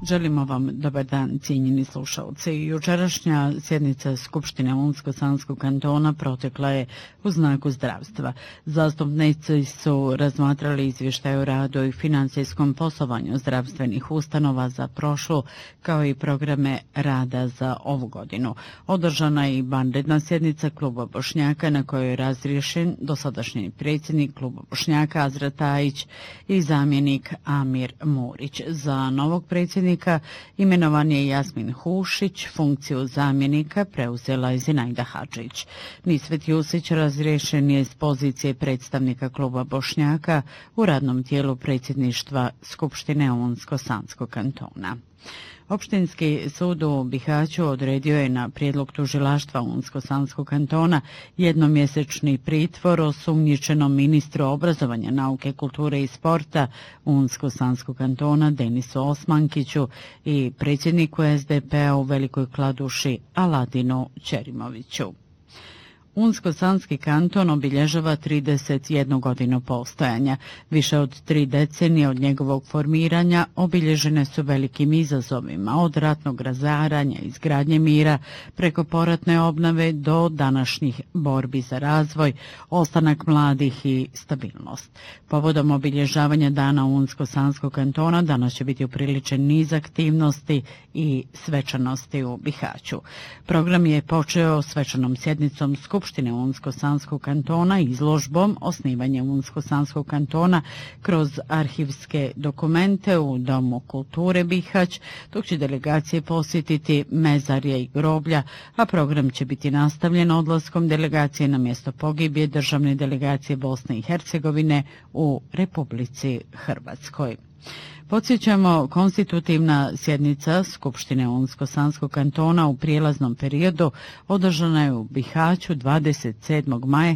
Želimo vam dobar dan, cijenjeni slušalci. Jučerašnja sjednica Skupštine Unsko-Sanskog kantona protekla je u znaku zdravstva. Zastupnici su razmatrali izvještaj o radu i financijskom poslovanju zdravstvenih ustanova za prošlu, kao i programe rada za ovu godinu. Održana je i vanredna sjednica Kluba Bošnjaka na kojoj je razriješen dosadašnji predsjednik Kluba Bošnjaka Azra Tajić i zamjenik Amir Murić. Za novog predsjednika imenovan je Jasmin Hušić, funkciju zamjenika preuzela je Zinajda Hadžić. Nisvet Jusić razriješen je s pozicije predstavnika Kluba Bošnjaka u radnom tijelu predsjedništva Skupštine Unsko-Sanskog kantona. Opštinski sud u Bihaću odredio je na prijedlog tužilaštva Unsko-Sanskog kantona jednomjesečni pritvor osumnjičenom ministru obrazovanja, nauke, kulture i sporta Unsko-Sanskog kantona Denisu Osmankiću i predsjedniku SDP-a u Velikoj Kladuši Aladinu Ćerimoviću. Unsko-Sanski kanton obilježava 31 godinu postojanja. Više od 3 decenije od njegovog formiranja obilježene su velikim izazovima, od ratnog razaranja, izgradnje mira, preko poratne obnove do današnjih borbi za razvoj, ostanak mladih i stabilnost. Povodom obilježavanja dana Unsko-Sanskog kantona danas će biti upriličen niz aktivnosti i svečanosti u Bihaću. Program je počeo svečanom sjednicom Skupštine Unsko-Sanskog kantona, izložbom osnivanja Unsko-Sanskog kantona kroz arhivske dokumente u Domu kulture Bihać, dok će delegacije posjetiti mezarje i groblja, a program će biti nastavljen odlaskom delegacije na mjesto pogibije državne delegacije Bosne i Hercegovine u Republici Hrvatskoj. Podsjećamo, konstitutivna sjednica Skupštine Unsko-Sanskog kantona u prijelaznom periodu održana je u Bihaću 27. maja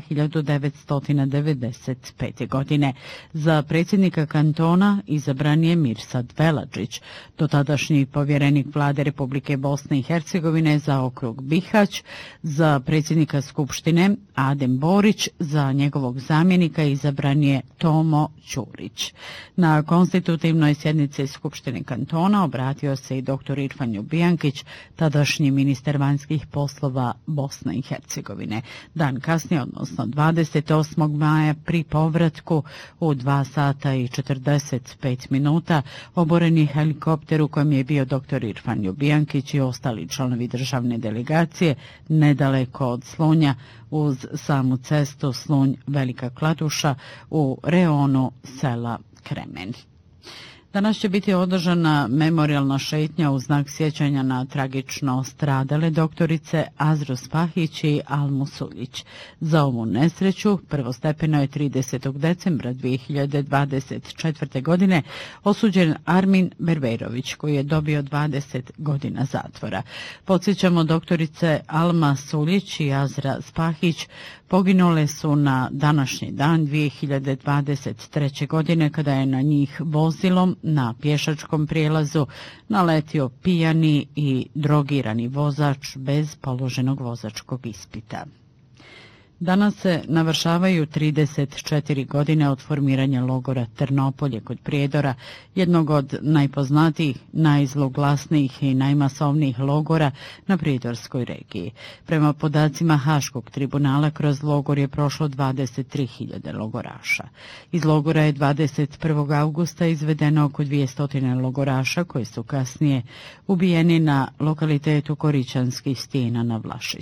1995. godine. Za predsjednika kantona izabran je Mirsad Veladžić, dotadašnji povjerenik vlade Republike Bosne i Hercegovine za okrug Bihać, za predsjednika Skupštine Adem Borić, za njegovog zamjenika izabran je Tomo Ćurić. Na konstitutivnoj sjednice Skupštine kantona obratio se i dr. Irfan Ljubijankić, tadašnji ministar vanjskih poslova Bosne i Hercegovine. Dan kasnije, odnosno 28. maja, pri povratku u 2 sata i 45 minuta, oboren je helikopter u kojem je bio dr. Irfan Ljubijankić i ostali članovi državne delegacije nedaleko od Slunja uz samu cestu Slunj-Velika Kladuša u reonu sela Kremen. Danas će biti održana memorijalna šetnja u znak sjećanja na tragično stradale doktorice Azru Spahić i Almu Suljić. Za ovu nesreću prvostepeno je 30. decembra 2024. godine osuđen Armin Berberović, koji je dobio 20 godina zatvora. Podsjećamo, doktorice Alma Suljić i Azra Spahić poginule su na današnji dan 2023. godine kada je na njih vozilom na pješačkom prijelazu naletio pijani i drogirani vozač bez položenog vozačkog ispita. Danas se navršavaju 34 godine od formiranja logora Trnopolje kod Prijedora, jednog od najpoznatijih, najzloglasnijih i najmasovnijih logora na prijedorskoj regiji. Prema podacima Haškog tribunala, kroz logor je prošlo 23.000 logoraša. Iz logora je 21. augusta izvedeno oko 200 logoraša koji su kasnije ubijeni na lokalitetu Korićanskih stijena na Vlašiću.